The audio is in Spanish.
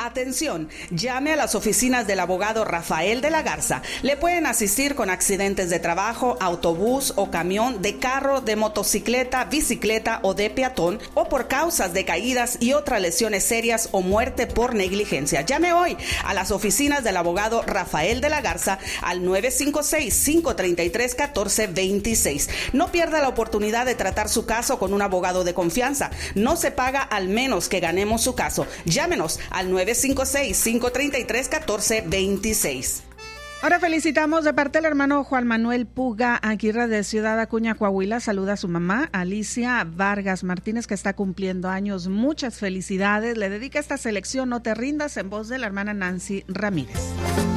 Atención, llame a las oficinas del abogado Rafael de la Garza. Le pueden asistir con accidentes de trabajo, autobús o camión, de carro, de motocicleta, bicicleta o de peatón, o por causas de caídas y otras lesiones serias o muerte por negligencia. Llame hoy a las oficinas del abogado Rafael de la Garza al 956-533-1426. No pierda la oportunidad de tratar su caso con un abogado de confianza. No se paga al menos que ganemos su caso. Llámenos al 956-533-1426. Ahora felicitamos de parte del hermano Juan Manuel Puga Aguirre de Ciudad Acuña, Coahuila. Saluda a su mamá, Alicia Vargas Martínez, que está cumpliendo años. Muchas felicidades. Le dedica esta selección No te rindas, en voz de la hermana Nancy Ramírez.